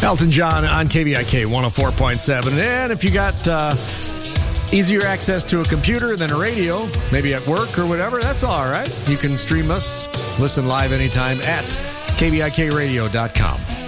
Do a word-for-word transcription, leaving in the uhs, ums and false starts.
Elton John on K B I K one oh four point seven. And if you got uh, easier access to a computer than a radio, maybe at work or whatever, that's all right. You can stream us, listen live anytime at K B I K radio dot com.